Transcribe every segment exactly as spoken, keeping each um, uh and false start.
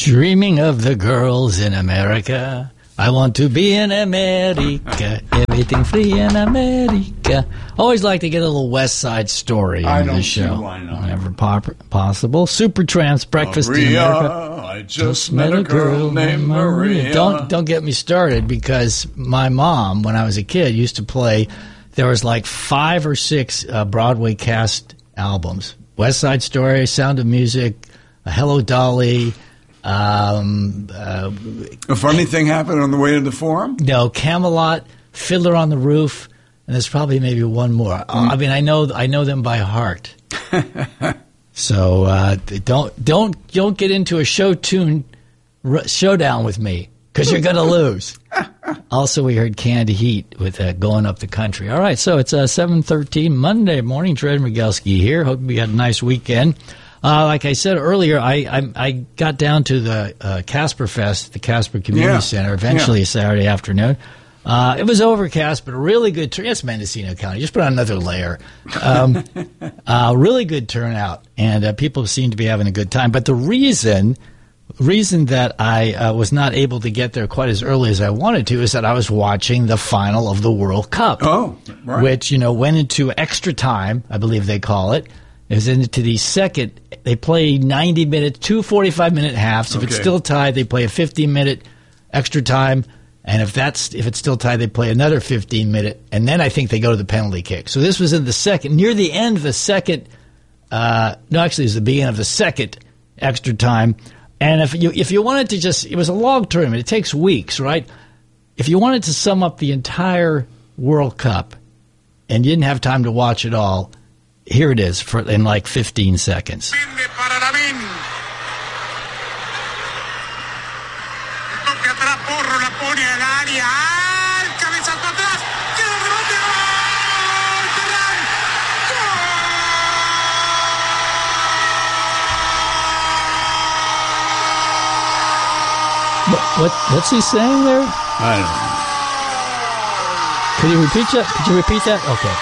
Dreaming of the girls in America. I want to be in America. Everything free in America. Always like to get a little West Side Story in the show. See why not. Whenever pop- possible. Supertramps, Breakfast Maria, in America. I just met a girl named Maria. Don't don't get me started, because my mom, when I was a kid, used to play. There was like five or six uh, Broadway cast albums: West Side Story, Sound of Music, uh, Hello Dolly. Um, uh, a funny thing happened on the way to the forum? No, Camelot, Fiddler on the Roof, and there's probably maybe one more. Mm. I mean, I know I know them by heart. So uh, don't don't don't get into a show tune r- showdown with me, because you're going to lose. Also, we heard Canned Heat with uh, Going Up the Country. All right, so it's uh, seven thirteen Monday morning. Dred Miguelski here. Hope you had a nice weekend. Uh, like I said earlier, I I, I got down to the uh, Casper Fest, the Casper Community yeah. Center, eventually yeah. Saturday afternoon. Uh, it was overcast, but a really good turn. Yes, Mendocino County. Just put on another layer. Um, uh, really good turnout, and uh, people seem to be having a good time. But the reason reason that I uh, was not able to get there quite as early as I wanted to is that I was watching the final of the World Cup. Oh, right. Which, you know, went into extra time, I believe they call it. It was into the second. They play ninety minutes, two forty-five minute halves. If okay. it's still tied, they play a fifteen minute extra time. And if that's if it's still tied, they play another fifteen minute. And then I think they go to the penalty kick. So this was in the second, near the end of the second. Uh, no, actually, it was the beginning of the second extra time. And if you if you wanted to just, it was a long tournament. It takes weeks, right? If you wanted to sum up the entire World Cup and you didn't have time to watch it all, here it is for in like fifteen seconds. What, what what's he saying there? I don't know. Could you repeat that? Could you repeat that?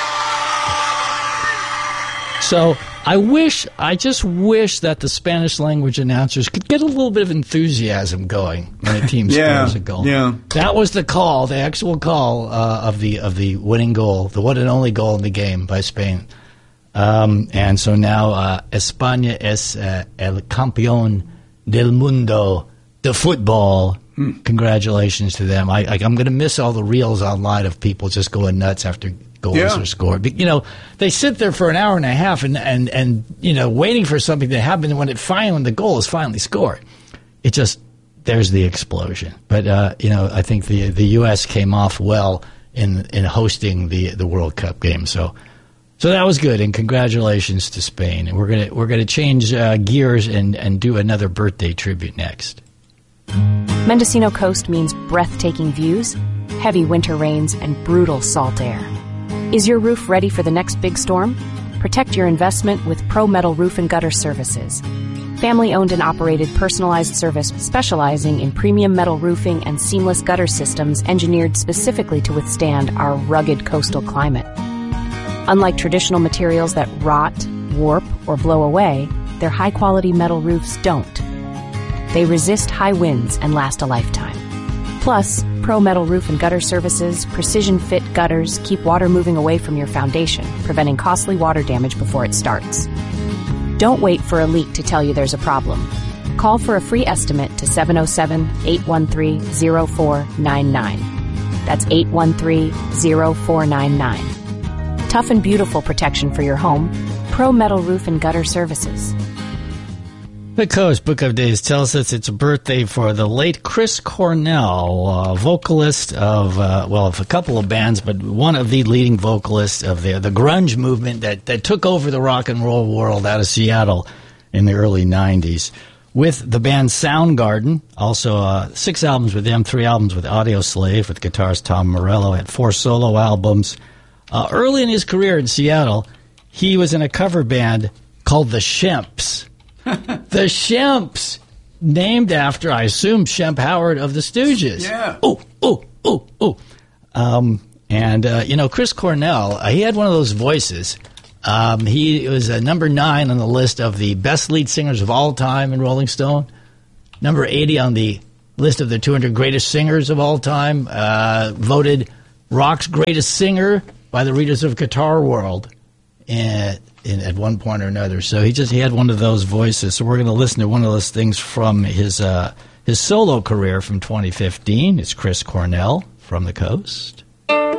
Okay. So I wish, I just wish that the Spanish language announcers could get a little bit of enthusiasm going when a team yeah, scores a goal. Yeah. That was the call, the actual call uh, of the of the winning goal, the one and only goal in the game by Spain. Um, and so now uh, España es uh, el campeón del mundo de football. Hmm. Congratulations to them. I, I, I'm going to miss all the reels online of people just going nuts after goals yeah. are scored. But, you know, they sit there for an hour and a half and, and, and you know, waiting for something to happen. And when it finally, when the goal is finally scored, it just, there's the explosion. But, uh, you know, I think the the U S came off well in in hosting the the World Cup game. So so that was good. And congratulations to Spain. And we're going to we're going to change uh, gears and, and do another birthday tribute next. Mendocino Coast means breathtaking views, heavy winter rains, and brutal salt air. Is your roof ready for the next big storm? Protect your investment with Pro Metal Roof and Gutter Services. Family-owned and operated personalized service specializing in premium metal roofing and seamless gutter systems engineered specifically to withstand our rugged coastal climate. Unlike traditional materials that rot, warp, or blow away, their high-quality metal roofs don't. They resist high winds and last a lifetime. Plus, Pro Metal Roof and Gutter Services precision-fit gutters keep water moving away from your foundation, preventing costly water damage before it starts. Don't wait for a leak to tell you there's a problem. Call for a free estimate to seven oh seven, eight one three, oh four nine nine. That's eight one three, oh four nine nine. Tough and beautiful protection for your home. Pro Metal Roof and Gutter Services. The Coast Book of Days tells us it's a birthday for the late Chris Cornell, uh, vocalist of, uh, well, of a couple of bands, but one of the leading vocalists of the, the grunge movement that, that took over the rock and roll world out of Seattle in the early nineties. With the band Soundgarden, also uh, six albums with them, three albums with Audioslave, with guitarist Tom Morello, had four solo albums. Uh, early in his career in Seattle, he was in a cover band called the Shemps. The Shemps, named after, I assume, Shemp Howard of the Stooges. Yeah. Oh, oh, oh, oh. Um, and, uh, you know, Chris Cornell, uh, he had one of those voices. Um, he was uh, number nine on the list of the best lead singers of all time in Rolling Stone. number eighty on the list of the two hundred greatest singers of all time, uh, voted rock's greatest singer by the readers of Guitar World in, in, at one point or another. So he just he had one of those voices. So we're going to listen to one of those things from his uh, his solo career from twenty fifteen. It's Chris Cornell from the Coast.